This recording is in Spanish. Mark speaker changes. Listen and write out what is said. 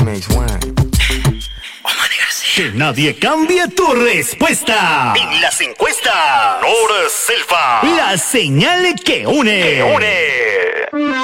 Speaker 1: Que nadie cambie tu respuesta.
Speaker 2: En las encuestas, Nora Selva.
Speaker 1: La señal que une.